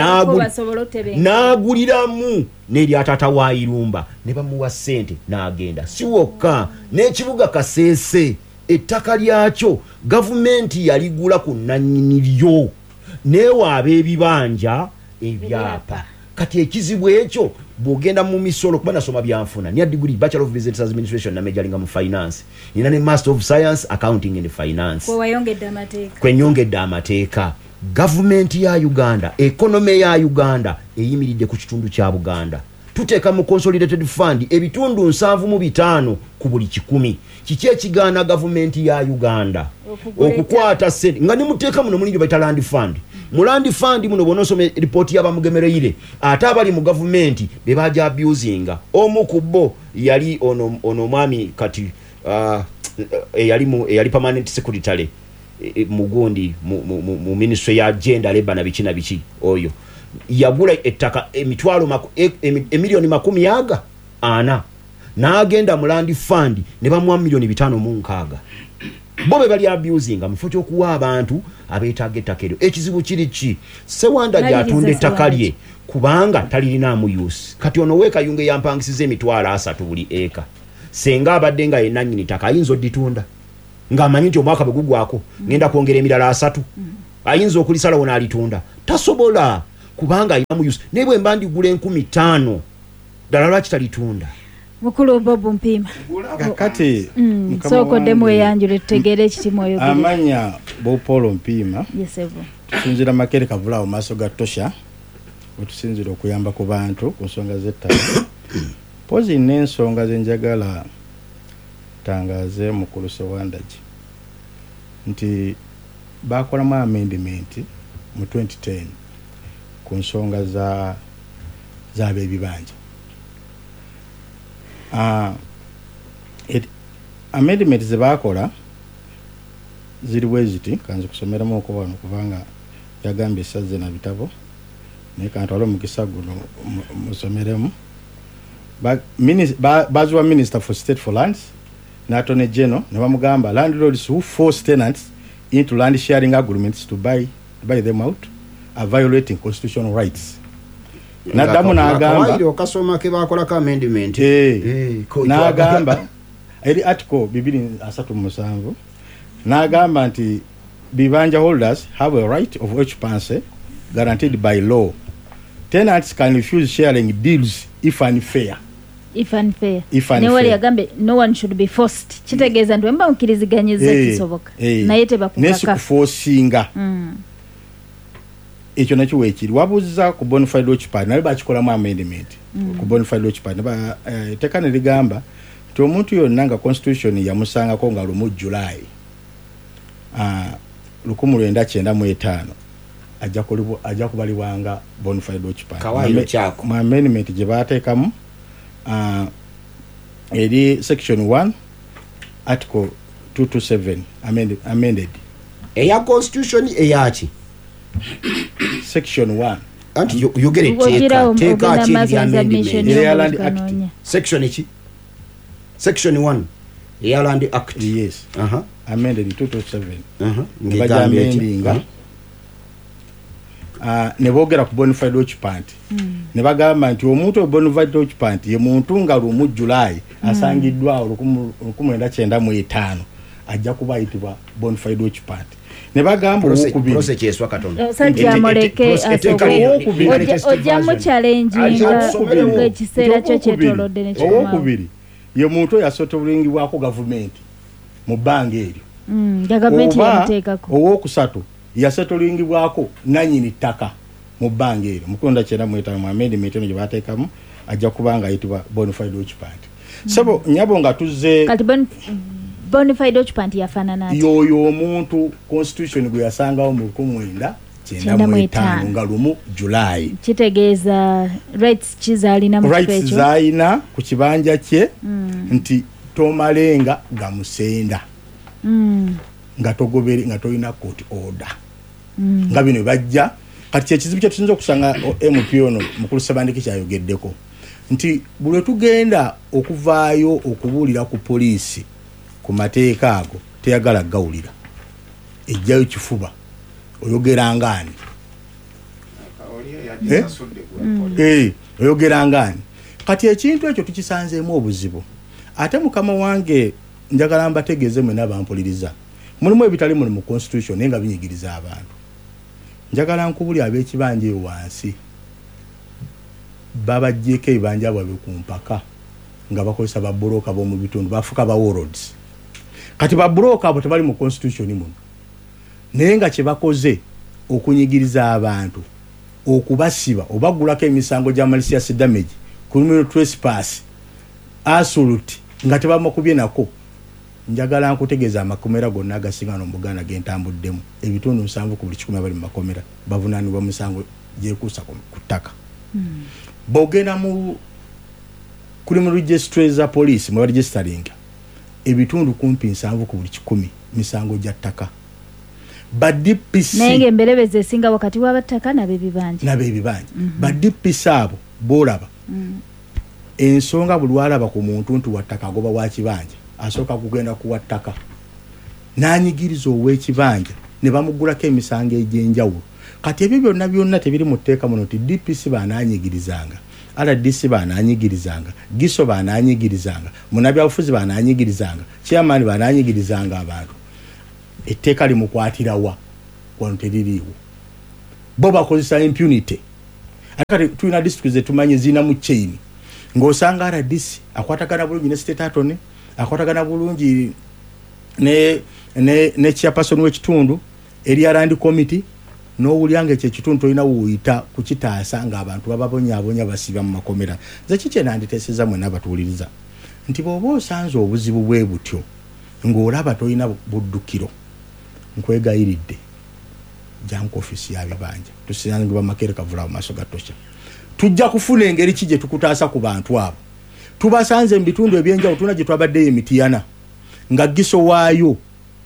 n'aguliramu n'eri atata wa Irumba ne bamuwa ssente n'agenda si wokka n'ekibuga Kasese ettaka lyakyo gavumenti yaligula ku nannyini lyo neewa ab'ebibanja ebyapa kati ekizibu ekyo bwogenda mu misolo kuba nasoma byanfuna niya degree Bachelor of Business Administration na majoringa mu finance nina ne Master of Science Accounting and Finance kwenyongedde amateeka gavumenti ya Uganda economy ya Uganda eyimiridde ku kitundu kya Buganda tuteeka mu consolidated fund ebitundu 7.5 ku buli 100 kiki ekigaana gavumenti ya Uganda okukwata sente nga nimuteeka muno mulinjo baita land fund mu land fund muno bonosome report y'abamugemereire ate abali mu gavumenti be baja abusinga omukubo yali ono mwami kati yali permanent secretary mugundi mu ministry ya gender labor na biki na biki oyo yagula ettaka emitwalo emiliyoni 40 ana n'agenda mu land fund ne bamuwa $5,600,000 bo be bali abusing mu kifo okuwa abantu abeetaaga ettaka eryo. Ekizibu kiri ki? Sewanda gy'atunda ettaka lye kubanga talirinaamu use. Kati ono weekayunge yampangisiza $300,000 buli eka. Senga abadde nga yenna nnyini ttaka ayinza odditunda ng'amanyi nti omwaka bwe gugwako ngenda kwongera emirala 3. Ayinza okulisala wona alitunda. Tasobola kubanga ayinamu use. Ne bwe mba ndigula 5,000 ddala lwaki talitunda? Mukulu Bob Mpima. Kati soko demo yanjule tegere ekitimu oyo. Amanya Bob Paul Mpima. Yesebo. Tusinzira makere kavula mu maaso ga Tosha. Otusinzira okuyamba ku bantu ku nsonga z'ettaka. Pozi n'ensonga zenjagala tangaze mukulu Sewanda nti bakolamu amendment mu 2010 ku nsonga z'ab'ebibanja. Amendment ze bakola ziri bweziti kanze kusomeramu okubona kubanga yagambye saze na bitabo naye kantwala omukisa guno musomeremu. Bazuwa Minister for State for Lands na Attorney General ne bamugamba landlords who force tenants into land sharing agreements to buy them out are violating constitutional rights. Nadamu n'agamba okasoma ke bakola ka amendment n'agamba eri article 237 n'agamba nti bibanja holders have a right of occupancy guaranteed by law. Tenants can refuse sharing deals if unfair. Ne wali agambe no one should be forced. Kitegeeza nti mba mukiriziganyize kisoboka. Naye tebakukaka. Nesu kuforcinga. Ekyo nakyo wekiri wabuza ku bonafide occupant naye bakikolamu amendment ku bonafide occupant tekane ligamba nti omuntu yonna nga constitution yamusangako nga lumu July 1995 ajja kubalibwanga bonafide occupant. Mu amendment gye baateekamu eri section 1 article 227 amended eya constitution eyaki section 1 anti you get it take land act section echi section 1 land act yes amended 227 ngejamendinga ne boogera ku bonafide occupant ne bagamba nti omuntu bonafide occupant ye muntu nga lumu July asangiddwa 1995 ajja kuba ayitibwa bonafide occupant. Ne bagamba okubiri process yeswa katonda sajja moleke ojja mu challenge nga ekiseera kyo kyetolodde ne kyo. Okubiri ye muntu yasotoulingibwako government mu bbanga eryo government yamuteekako. Owokusatu yasetolingibwako nanyini ttaka mu bbanga eryo mukonda kyera mweta mu amendment eno gye baateekamu ajja kubanga ayitibwa bonafide occupant. Sebo nyabo nga tuzze kati bonafide occupant yafaanana ati yoyo omuntu constitution gwe yasangawo mu 1995 nga lumu July. Kitegeeza rights kizaalina mu rights zaalina ku kibanja kye nti tomalenga gamusenda nga togobere nga toyina court order nga bino bajja kati ekizibu kye tusinza okusanga MP ono mukulu Sebandiki kyayogeddeko nti buli tugenda okuvaayo okubuulira ku poliisi ku mateeka ago teyagala gawulira ejjayo kifuba oyogera ngani oyogera ngani. Kati ekintu ekyo tukisanzeemu obuzibu ate mukama wange njagala mbategeeze mwe n'abampuliriza mulimu ebitali mu constitution naye nga binyigiriza abantu. Njagala nkubuli ab'ekibanja eyo wansi babajjeeko ebibanja bwabwe ku mpaka nga bakozesa babuloka b'omu bitundu bafuka ba warlords. Kati babuloka abo tebali mu constitution muno naye nga kye bakoze okunyigiriza abantu okubasiba obagulako emisango gya malicious damage criminal trespass assault nga tebamakubye nako. Njagala nkutegeeza amakomera gonna agasinga no Buganda gentambuddemu ebitundu 7 ku buli 10 bali mu makomera bavunaanibwa musango gyekuusa ku ttaka. Bogenda mu criminal registry za police mu registering ebitundu kumpi 7 ku buli 10 misango gya ttaka. DPC nenge mbelebeze singa wakati wa battaka na bebibanja ba DPC abo bolaba ensonga buli walaba ku muntu nti wattaka agoba wa kibanja asooka kugenda kuwa ttaka n'anyigiriza ow'ekibanja ne bamugulako emisango egy'enjawulo. Kati ebyo byonna tebiri mu tteeka muno nti DPC baanaanyigirizanga, RDC baanaanyigirizanga, GISO baanaanyigirizanga, munnabyabufuzi baanaanyigirizanga, chairman baanaanyigirizanga abantu. Etteeka limukwatirawa wano teririiwo. Bo bakozesa impunity. Ate tulina district zetumanyi zina mu chain. Ng'osanga RDC akwatagana bulungi ne state attorney, akwatagana bulungi ne chairperson w'ekitundu eri Land Committee, n'owulyange ekyo ekitundu tolina wuyita kukitaasa ng'abantu bababonyaabonya basiba mu makomera. Nze kiki nanditeeseza mwenna batuwuliriza nti bw'oba osanze obuzibu bwe butyo ng'olaba tolina buddukiro, nkwegayiridde jangu ofisi ya bibanja tusangibwa Makere Kavula mu maaso ga Tosha. Tujja kufuna engeri ki gye tukutaasa ku bantu abo. Tubasanze mu bitundu ebyenjawulo tulina gye twabaddeyo emitiyana nga GISO waayo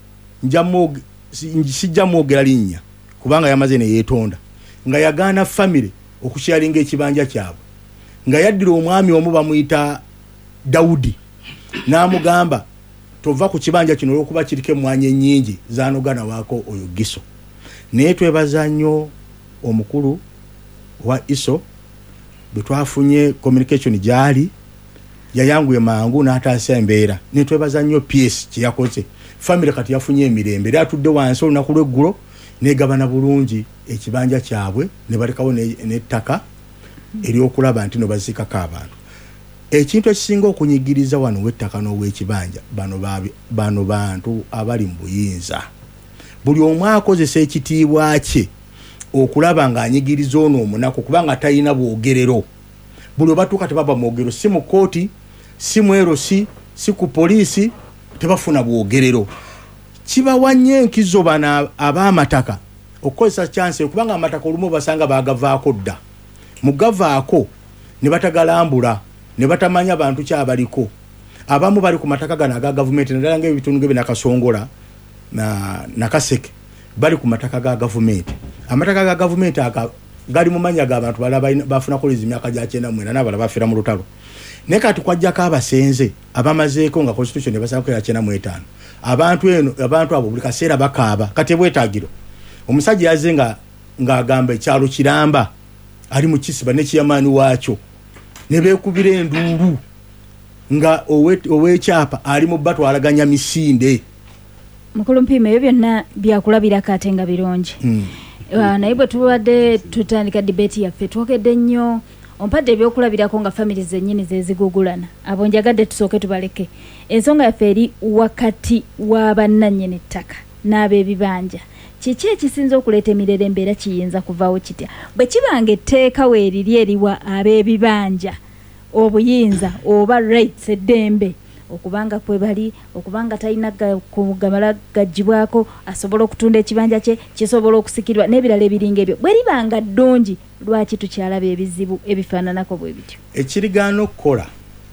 sijja mwogera linnya kubanga yamaze ne yeetonda nga yagaana family okusharinga ekibanja kyabwe, nga yaddira omwami omu bamuyita Daudi n'amugamba tova ku kibanja kino olw'okuba kiriko emmwanyi ennyingi zaanogana waako oyo GISO. Naye twebaza nnyo omukulu wa ISO bwe twafunye communication gyali yayanguye mangu n'ataasa embeera. Ne twebaza nnyo PS kye yakoze. Family kati yafunye emirembe era atudde wansi olunaku lw'eggulo negabana bulungi ekibanja kyabwe ne balekawo n'ettaka eryokulaba nti no bazikako abantu. Ekintu ekisinga okunyigiriza wano w'ettaka n'ow'ekibanja bano bantu abali mu buyinza. Buli omu akozesa ekitiibwa kye okulaba ng'anyigiriza ono omunaku kubanga talina bwogerero. Buli obatuuka tebaba mwogero, si mu kooti, si mu erosi, si ku poliisi, tebafuna bwogerero. Kibawa nnyo enkizo bana ab'amataka okukozesa chance kubanga amataka olumu basanga bagavaako dda. Mugavaako ne batagalambula ne batamanya bantu kyabaliko. Abamu bali ku mataka gana aga government naddala ng'ebitundu gebe Nakasongola na Kaseke bali ku mataka ga government. Amataka ga government gali mu manya g'abantu balaba bafuna kolezi myaka gya 94 n'abala bafira mu lutalo. Ne kati kwajjako abasenze abamazeeko nga constitution ebasaba kwera 95. Abantu abo buli kaseera bakaaba kati bwetagiro. Omusajja yaze nga agamba ekyalo kiramba ali mu kisiba ne kiyamaani waakyo ne beekubira enduulu nga oweekyapa ali mu batu alaganya misinde. Mukulu Mpima ebyo byonna byakulabira kate nga birungi. Naye bwe tubadde tutandika debate yaffe twokedde nnyo ompadde ebyokulabirako nga family zennyini zezigugulana. Abo njagadde tusooke tubaleke. Ensonga yaffe eri wakati w'abannannyini ttaka n'ab'ebibanja. Kiki ekisinza okuleeta emirere embeera kiyinza kuvaawo kitya? Bwe kibanga etteeka weeriri eriwa ab'ebibanja obuyinza oba rights eddembe okubanga kwe bali okubanga talina gamala gajjibwako asobola okutunda ekibanja kye kisobola okusikirwa n'ebirala ebiringa ebyo. Bwe libanga ddungi lwaki tukyalaba ebizibu ebifaananako bwe bityo? Ekirigaana okukola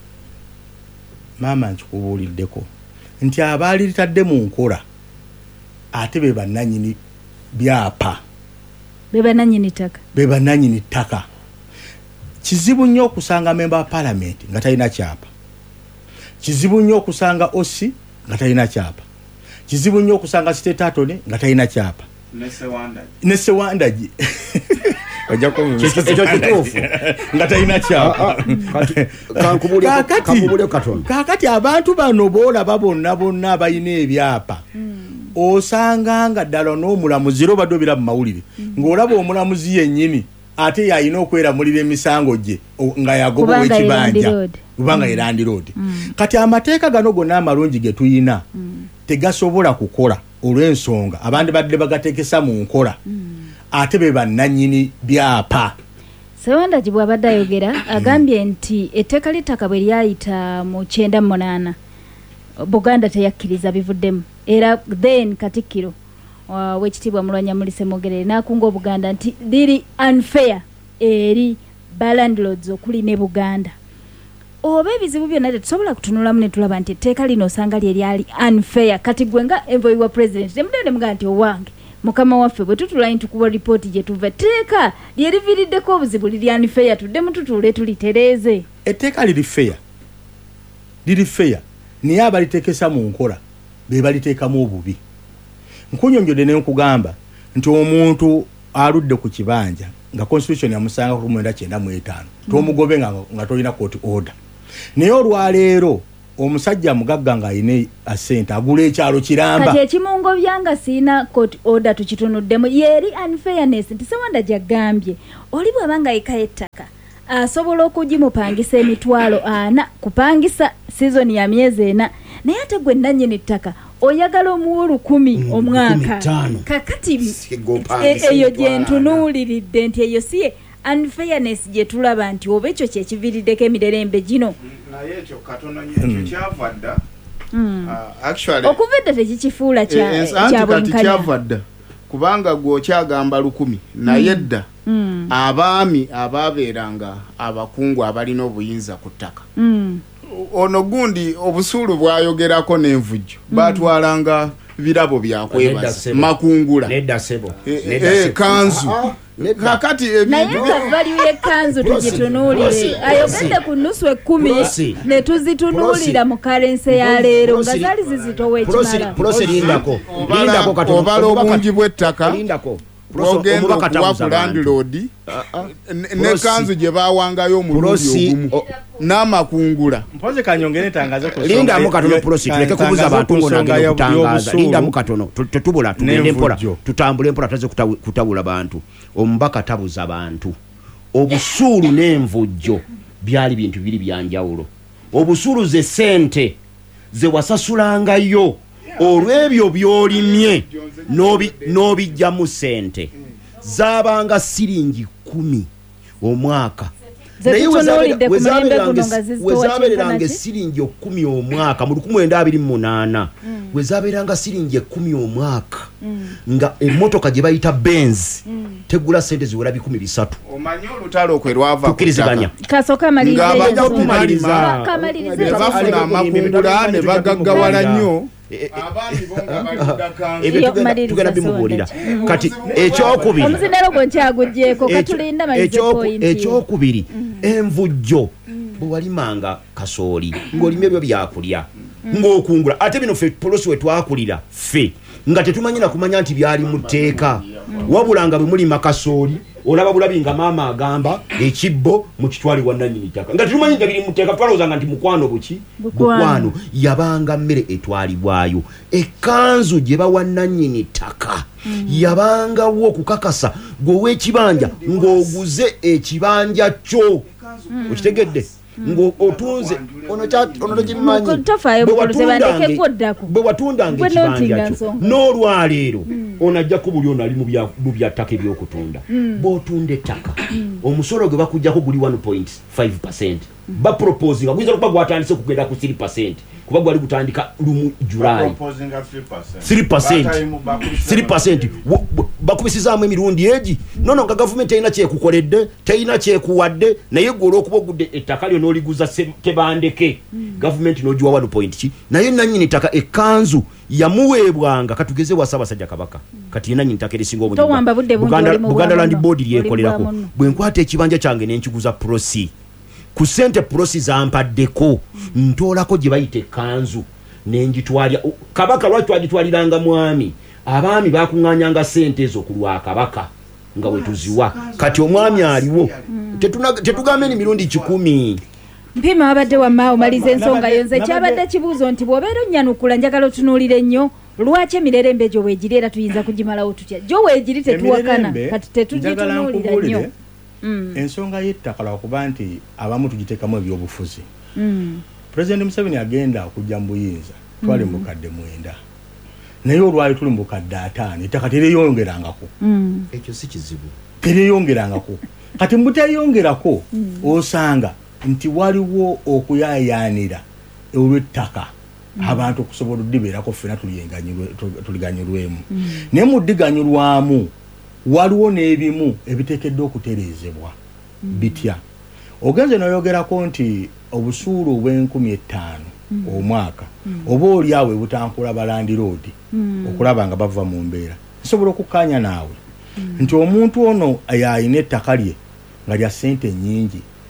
maama nkikubuuliddeko nti abaali litadde mu nkola ate be bannannyini byapa, be bannannyini ttaka. Kizibu nnyo okusanga member wa parliament nga talina kyapa. Kizibu nnyo okusanga OC nga talina kyapa. Kizibu nnyo okusanga state attorney nga talina kyapa. Ne Sewandagi ojja ko nga talina kyapa. Kakati abantu bano boolaba bonna abalina ebyapa osanga nga ddala n'omulamuzi era obadde obira mu mawulire ng'olaba omulamuzi yennyini ate yalina okweramulira emisango gye nga yagoba ow'ekibanja kubanga ye Land Road. Kati amateeka gano gonna amalungi ge tuyina tegasobola kukola olw'ensonga abandi badde bagateekesa mu nkola ate be bannannyini byapa. Sewandagi bw'abadde ayogera agambye nti etteeka ly'ettaka bwe lyayita mu 98 Buganda teyakkiriza bivuddemu era then Katikkiro w'ekitiibwa Mulwanya Mulise Mogerere n'akunga Obuganda nti liri unfair eri balandlords okuli ne Buganda. Oba ebizibu byonna tetusobola kutunulamu ne tulaba nti etteeka lino osanga lyali unfair. Kati gwe nga envoyi wa president temudde mugaa nti owange mukama waffe bwe tutula ntukuwa ripooti gye tuva etteeka lyeriviiriddeko obuzibu liri unfair tudde mututuule tulitereeze. etteeka liri fair naye abaliteekesa mu nkola be baliteekamu obubi. Nkunyonjodde ne nkugamba nti omuntu aludde ku kibanja nga constitution yamusanga ku 1995 tomugobe nga tolina court order. Naye olwaleero omusajja mugagga nga ayina asente agula ekyalo kiramba. Kati ekimungo byanga sina court order tukitunuddemu yeri unfairness nti sewanda jagambye oli bwabanga eka ettaka asobola okugimupangisa emitwalo 4 kupangisa season ya myezi 4 naye ate gwe nannyini ettaka oyagala omuwulu 10 omwaka. Kakati eyo gyentunuuliridde nti eyo siye unfairness gye tulaba nti oba ekyo kyekiviiriddeko emirerembe gino. Naye ekyo katono ekyo kyavadda actually okuvedde tekikifuula kyabwenkanya kubanga gwokyagamba 10 naye dda abaami ababeeranga abakungu abalina obuyinza ku ttaka ono gundi obusuulu bwayogerako n'envujjo batwalanga birabo byakwebaza makungula kanzu kakati naye nga value y'ekkanzu tugitunuulire ayogedde ku nnusu 10 ne tuzitunuulira mu kalense ya leero nga zaali zizitowa ekimala. obala obungi bw'ettaka ogenda okuwa ku landlord n'ekkanzu gye bawangayo omulundi ogumu n'amakungula. Mpoze kanyongere tangaza ku lindamu katono prosi tuleke kubuza abantu ng'onagenda okutangaza. Lindamu katono tetubula tugende mpola tutambule mpola taze kutabula bantu. Omubaka tabuza abantu. Obusuulu n'envujjo byali bintu biri byanjawulo. Obusuulu ze sente ze wasasulangayo olw'ebyo byolimye n'obijjamu sente zaabanga siringi 10 omwaka. Naye wezabereranga siringi 10 omwaka mu 1928 wezabereranga siringi 10 omwaka nga emmotoka gye bayita Benz tegula sente ziwera 1300. Omanyi olutalo okwerwava kukiriziganya kasoka maliriza bafuna amakungula ne bagaggawala nnyo abaami bonga balidaka tugenda bimubuulira. Kati ekyokubiri omuzinero gwo nkyagujjeeko katulinda malize point. Ekyokubiri envujjo bwe walimanga kasooli ng'olima ebyo byakulya ng'okungula ate bino ffe polosi we twakulira ffe nga tetumanyi na kumanya nti byali mu tteeka wabulanga bwe mulima kasooli olaba bulabi nga maama agamba ekibbo mu kitwali wa nannyini ttaka nga tetumanyi nga biri mu tteeka twalowoozanga nti mukwano bukwano yabanga mmere etwalibwayo. Ekkanzu gye bawa nannyini ttaka yabangawo okukakasa gw'ow'ekibanja ng'oguze ekibanja kyo okitegedde ng'otunze ono tekimanyi bwe watundanga ekibanja kyo n'olwaleero onajjako buli ono ali mu byattaka ebyokutunda. Bw'otunda ettaka omusolo gwe bakujjako guli 1.5%. Baproposinga guyinza okuba gwatandise okugenda ku 3% kuba gwali gutandika lumu July 3%. Bakubisizaamu emirundi egi nono nga gavumenti terina kyekukoledde terina kyekuwadde naye gwe olw'okuba ogudde ettaka lyo n'oliguza tebandeke gavumenti n'ogiwa 1.ki naye nannyini ttaka ekkanzu yamuweebwanga katugeze wa Ssaabasajja Kabaka kati nannyini ttaka erisinga obungi Buganda Land Board lyekolerako bwe nkwata ekibanja kyange n'enkiguza prosi ku sente prosi zampaddeko ntoolako gye bayita ekkanzu n'engitwalya Kabaka lwaki twagitwaliranga mwami abaami bakuŋŋaanyanga sente ezo ku lwa Kabaka nga wetuziwa kati omwami aliwo tetugambe emirundi 10. Mpima wabadde wamma omaliza ensonga yonze kyabadde kibuuzo nti bw'obeera onnyanukula njagala otunuulire nnyo lwaki emirerembe egyo weegiri era tuyinza kugimalawo tutya gyo weegiri tetuwakana kati tetugitunuulira nnyo. Ensonga y'ettaka lwakuba nti abamu tugiteekamu ebyobufuzi. Pulezidenti Museveni agenda okujja mu buyinza twali mu bukadde 9 naye olwali tuli mu bukadde 5 ettaka tereyongerangako. Ekyo si kizibu tereyongerangako kati mbuteyongerako osanga nti waliwo okuyaayaanira olw'ettaka abantu okusobola oddibeerako ffena tuliganyulwemu naye mu ddiganyulwamu waliwo n'ebimu ebiteekeddwa okutereezebwa bitya. Ogenze n'oyogerako nti obusuulu obw'50,000 omwaka oba oli awe butankula balandiroodi okulaba nga bava mu mbeera nsobola okukkaanya naawe nti omuntu ono yayina ettaka lye nga lya ssente nnyingi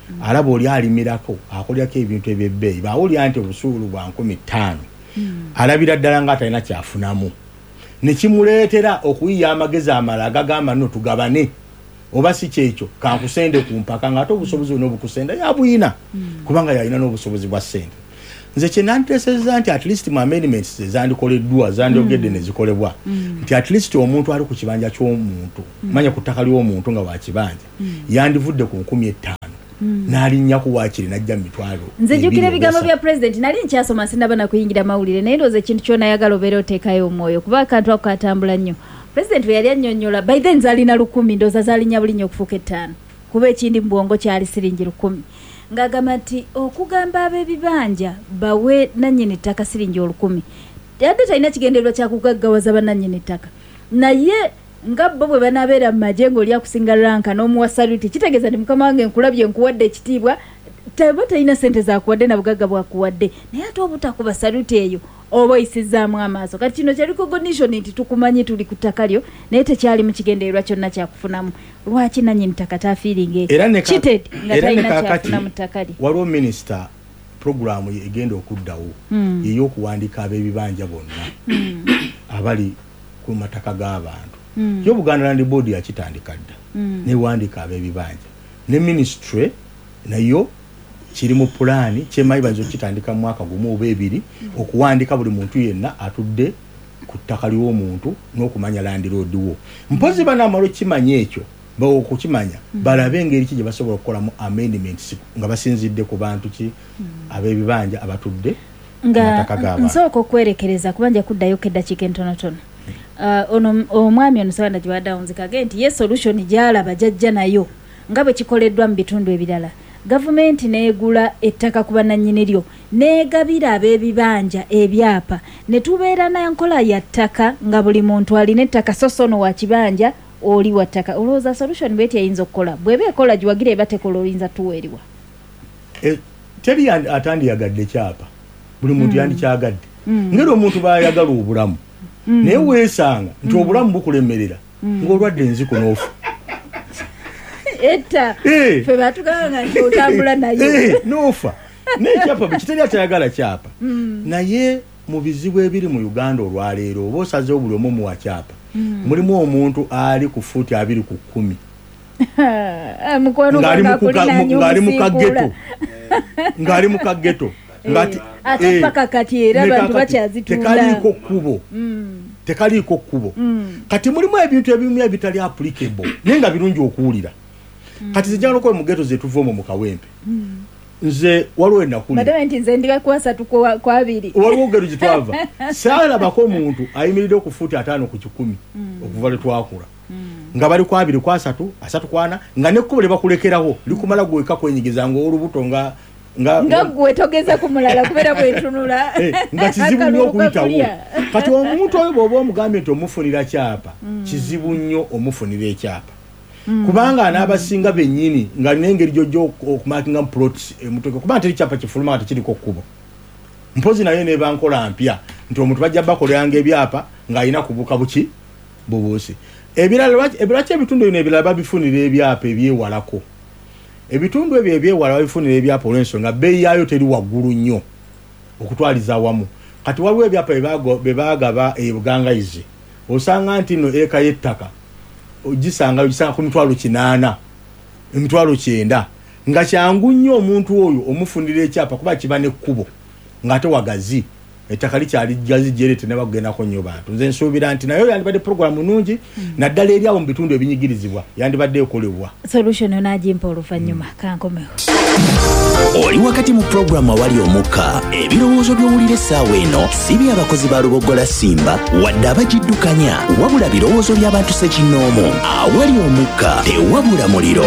alaba oli alimirako akolyako ebintu ebyebbeeyi bawulira nti obusuulu bwa 15 alabira ddala nga atalina kyafunamu nekimuleetera okuyiya amagezi amala agagamba no tugabane oba si kyekyo kankusende ku mpaka nga ate obusobozi n'obukusenda yabuyina kubanga yalina n'obusobozi bwa ssente nze kyenanditeeseza nti at least mu amendments zandikoleddwa zandyogedde ne zikolebwa nti at least omuntu ali ku kibanja ky'omuntu manya ku ttaka ly'omuntu nga wa kibanja yandivudde ku 15,000 n'alinnya ku waakiri najja mu mitwalo nze jjukira ebigambo bya president nali nkyasoma sinaba na kuyingira mawulire naye ndowooza ekintu kyona ayagala obeera oteekayo omwoyo kuba akantu ako katambula nnyo president we yali annyonnyola by then zaalina 1,000 ndowooza zaalinnya bulinnya okufuuka 5 kuba ekindi mu bwongo kyali siringi 1,000 ng'agamba nti okugamba ab'ebibanja bawe nannyini ttaka siringi 1,000 yadde talina kigendererwa kyakugaggawaza bannannyini ttaka naye nga bo bwe banaabeera mu magye ng'oli akusinga ranka n'omuwa saluti kitegeeza nti mukama wange nkulabye nkuwadde ekitiibwa teba talina ssente zakuwadde na bugagga bwakuwadde naye ate obutakuba saluti eyo oba oyisizaamu amaaso kati kino kya recognition nti tukumanyi tuli ku ttaka lyo naye tekyali mu kigendererwa kyonna kyakufunamu lwaki nannyini ttaka taafiiringa kited nga talina kyafuna mu ttaka lye waliwo minisita puroguramu egenda okuddawo ey'okuwandiika ab'ebibanja bonna abali ku mataka g'abantu yo Buganda Land Board yakitandika dda newandiika ab'ebibanja ne ministry nayo kiri mu pulaani kyemayi banzo kitandika mu mwaka gumu oba ebiri okuwandika buli muntu yenna atudde ku ttaka ly'omuntu n'okumanya land road wo mpozi banamalo kimanya ekyo bawo okukimanya balabe engeri ki gye basobola okukolamu amendments nga basinzidde ku bantu ki ab'ebibanja abatudde nga nsooka okwerekereza kubanja kuddayo keddakiika entonotono ono omwami ono Sawanda gyewadawunzikage nti ye solution gyalaba jajja nayo nga bwe kikoleddwa mu bitundu ebirala gavumenti neegula ettaka ku bannannyini lyo neegabira ab'ebibanja ebyapa ne tubeera na nkola ya ttaka nga buli muntu alina ettaka sosono wa kibanja oli wa ttaka olowooza solution bweti eyinza okukola bw'eba ekola giwagira eba tekola oyinza tuweeriwa teri atandiyagadde kyapa buli muntu yandikyagadde ngeri omuntu bayagala obulamu naye weesanga nti obulamu bukulemerera ng'olwadde enziko n'ofa etta fe batuganga nti otambula nayo n'ofa n'ekyapa bekiteri akyayagala kyapa naye mu bizibu ebiri mu Uganda olwaleero oba osazeewo buli omu muwa kyapa mulimu omuntu ali ku fuuti 2 ku 10 ng'ali mu kageto atapaka kati era bantu bakyazitunda tekaliiko kkubo kati mulimu ebintu ebimu ebitali applicable naye nga birungi okuwulira kati zijjana okuba mu geto zetuvaomo mu kawempe nze waliwo enakulira nti nze ndi kwa 3 kwa 2 waliwo geto gitwava saalabako omuntu ayimiridde ku fuuti 5 ku 10 okuva lwe twakula nga bali kwa 2 kwa 3 3 kwa 4 nga nekkubo lye bakulekerawo likumala gweka kwenyigiza ng'olubuto nga gwe togeza ku mulala kubeera bwetunula nga kizibu nnyo okuyitawo kati omuntu oyo bw'oba omugambye nti omufunira kyapa kizibu nnyo omufunira ekyapa kubanga anaabasinga bennyini nga n'engeri gyojja okumakinga mu plots emutoke kubanga teri kyapa kifuluma nga tekiriko kkubo mpozi naye neeba nkola mpya nti omuntu bajja bakoleranga ebyapa ng'alina kubuuka buki bubuusi ebirala ebitundu bino ebirala babifunira ebyapa ebyewalako ebitundu ebyo ebyewala babifunira ebyapa olw'ensonga bbeeyi yaayo teri waggulu nnyo okutwaliza awamu kati waliwo ebyapa bye baagaba ebugangayizi osanga nti nno eka y'ettaka ogisanga ku mitwalo 8 emitwalo 9 nga kyangu nnyo omuntu oyo omufunira ekyapa kuba kiba n'ekkubo ng'ate wagazi ettaka likyali gazi gyerete ne bakugendako nnyo bantu nze nsuubira nti nayo yandibadde puroguramu nnungi naddala eri awo mu bitundu ebinyigirizibwa yandibadde ekolebwa solution onagimpa oluvannyuma kankomewo oli wakati mu puroguramu awali omukka ebirowoozo by'owulira essaawa eno si by'abakozi ba Lubogola Simba wadde abagiddukanya wabula birowoozo by'abantu ssekinnoomu awali omukka tewabula muliro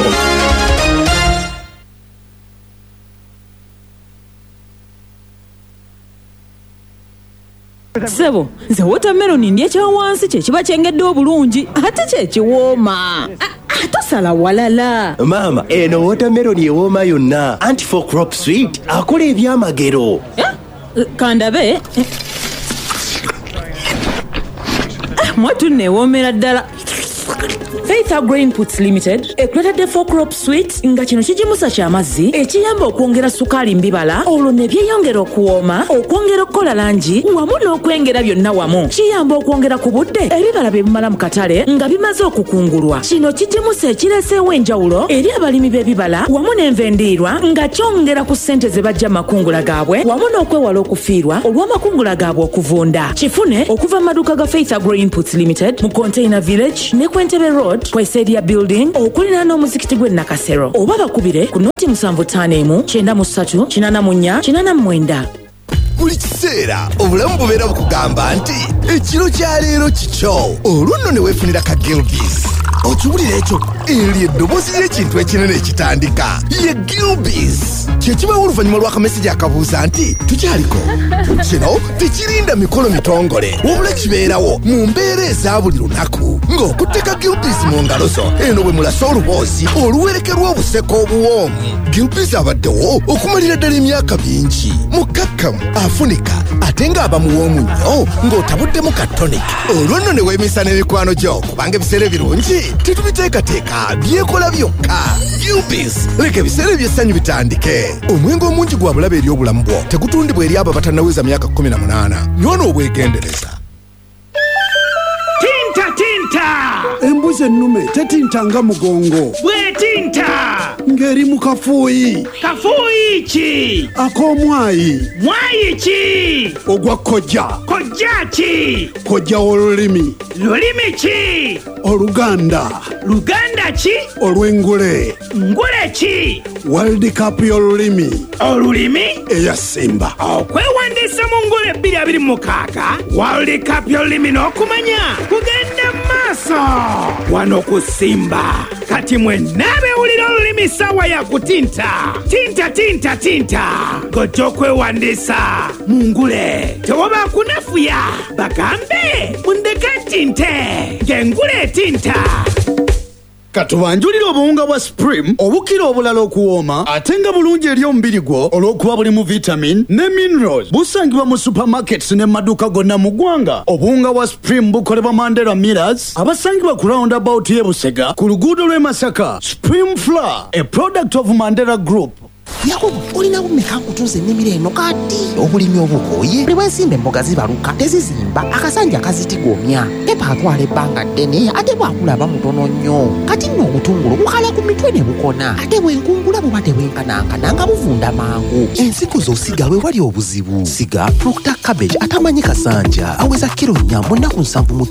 Sebo, nze watermelon ndya kya wansi kye kiba kyengedde obulungi ate kye kiwooma. Tosala walala. Mama, eno watermelon ewooma yonna. Anti-for crop sweet akola ebyamagero. Kandabe. Mwatu neewoomera ddala. Faith Faith Agro Inputs Limited ekuletedde 4 Crop Suite nga kino kijimusa ky'amazzi ekiyamba okwongera sukaali mbibala olwo ne byeyongera okuwooma okwongera okukola langi wamu n'okwengera byonna wamu kiyamba okwongera ku budde ebibala bye bimala mu katale nga bimaze okukungulwa. Kino kijimusa ekireeseewo enjawulo eri abalimi b'ebibala wamu n'envendiirwa nga kyongera ku ssente ze bajja mu makungula gaabwe wamu n'okwewala okufiirwa olw'amakungula gaabwe okuvunda. Kifune okuva mu maduuka ga Faith Agro Inputs Limited mu Container Village ne Kwentebe Road Kweseria Building okuliraana n'omuzikiti gw'e Nakasero oba bakubire ku noti 751 93 84 89. Buli kiseera obulamu bubeera bukugamba nti ekiro kya leero kikyo olwo nno ne weefunira ka Gilbis. Okiwulira ekyo eryo eddoboozi ly'ekintu ekinene ekitandika ye Gilbis. Kye kibawo oluvannyuma lw'akamesegi akabuuza nti tukyaliko. Kino tekirinda mikolo mitongole wabula kibeerawo mu mbeera eza buli lunaku ng'okutte ka Gilbis mu ngalo zo eno bwe mulasa oluboozi oluwerekerwa obuseko obuwoomu. Gilbis abaddewo okumalira ddala emyaka mingi mukkakkamu afunika ate ng'aba muwoomu nnyo ng'otabuddemu ka tonic. Olwo nno ne weemisa n'emikwano gyo kubanga ebiseera ebirungi tetubiteekateeka byekola byokka. Gilbis leka ebiseera eby'essanyu bitandike. Omwenge omungi gwa bulabe eri obulamu bwo tegutundibwa eri abo abatannaweza myaka 18. Nywona obwegendereza. Tinta! Embuzi ennume tetintanga mugongo. Bwetinta! Ng'eri mu kafuuyi. Kafuuyi ki? Ak'omwayi. Mwayi ki? Ogwa kojja. Kojja ki? Kojja w'olulimi. Lulimi ki? Oluganda. Luganda ki? Olw'engule. Ngule ki? World Cup y'olulimi. Olulimi? Eya Simba. Okwewandiisa mu ngule 2026 World Cup y'olulimi n'okumanya kugenda maaso wano ku Simba. Kati mwenna beewulira olulimi ssaawa ya kutinta. Tinta gojja okwewandiisa mu ngule tewoba kunafuya bagambe mundeka tinte ng'engule etinta. Katubanjulira obuwunga bwa Supreme obukira obulala okuwooma ate nga bulungi eri omubiri gwo olw'okuba bulimu vitamin ne minerals. Busangibwa mu supermarkets ne maduuka gonna mu ggwanga. Obuwunga bwa Supreme bukolebwa Mandela Millers abasangibwa ku roundabout y'e Busega ku luguudo lw'e Masaka. Supreme Flour, a product of Mandela Group. Yakobo olina bumeka nkutunza ennimiro eno kati obulimi obukooye buli bwesimba emboga zibaluka tezizimba akasanja akazitigomya pepa atwala ebbanga ddene ate bwakulaba mutono nnyo kati nno obutungulu bukala ku mitwe ne bukona ate bwenkungula buba tebwenkanankana nga buvunda mangu. Ensigo z'osiga we wali obuzibu siga Proctor Cabbage atamanyi kasanja aweza kiro nnya mu nnaku 7